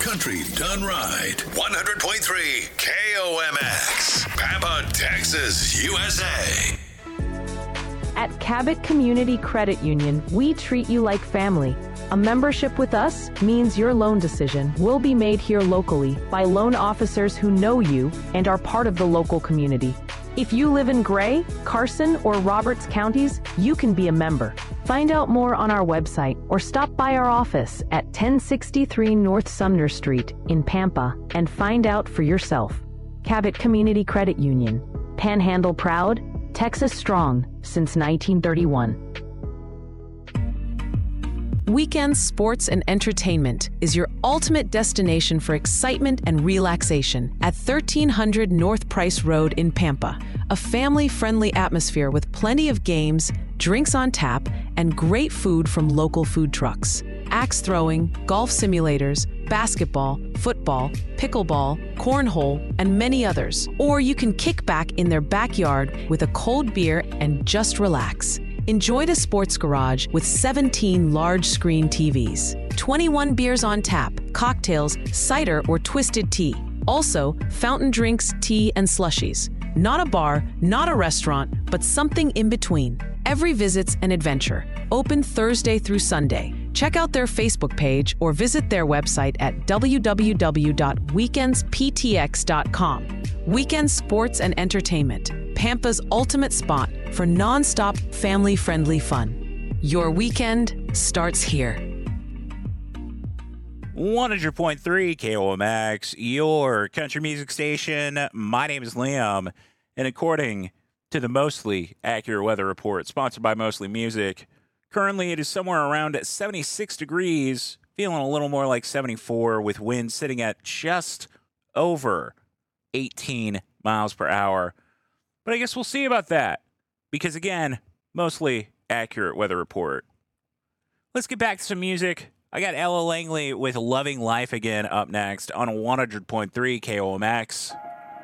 Country done right. 100.3 KOMX. Pampa, Texas, USA. At Cabot Community Credit Union, we treat you like family. A membership with us means your loan decision will be made here locally by loan officers who know you and are part of the local community. If you live in Gray, Carson, or Roberts counties, you can be a member. Find out more on our website or stop by our office at 1063 North Sumner Street in Pampa and find out for yourself. Cabot Community Credit Union. Panhandle proud, Texas strong since 1931. Weekend Sports and Entertainment is your ultimate destination for excitement and relaxation at 1300 North Price Road in Pampa. A family-friendly atmosphere with plenty of games, drinks on tap, and great food from local food trucks. Axe throwing, golf simulators, basketball, football, pickleball, cornhole, and many others. Or you can kick back in their backyard with a cold beer and just relax. Enjoy the Sports Garage with 17 large-screen TVs, 21 beers on tap, cocktails, cider or twisted tea. Also, fountain drinks, tea, and slushies. Not a bar, not a restaurant, but something in between. Every visit's an adventure. Open Thursday through Sunday. Check out their Facebook page or visit their website at www.weekendsptx.com. Weekend Sports and Entertainment, Pampa's ultimate spot for non-stop family-friendly fun. Your weekend starts here. 100.3 KOMX, your country music station. My name is Liam, and according to the Mostly Accurate Weather Report, sponsored by Mostly Music, currently it is somewhere around 76 degrees, feeling a little more like 74, with winds sitting at just over 18 miles per hour. But I guess we'll see about that, because again, Mostly Accurate Weather Report. Let's get back to some music. I got Ella Langley with Loving Life Again up next on 100.3 KOMX.